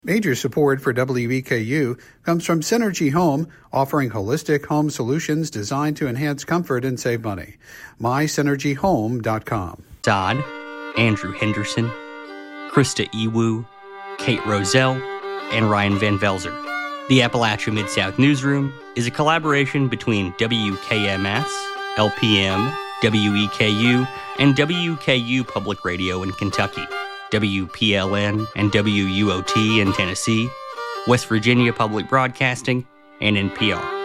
Major support for WEKU comes from Synergy Home, offering holistic home solutions designed to enhance comfort and save money. MySynergyHome.com. Dodd, Andrew Henderson, Krista Ewu, Kate Roselle, and Ryan Van Velzer. The Appalachia Mid-South Newsroom is a collaboration between WKMS, LPM, WEKU, and WKU Public Radio in Kentucky, WPLN and WUOT in Tennessee, West Virginia Public Broadcasting, and NPR.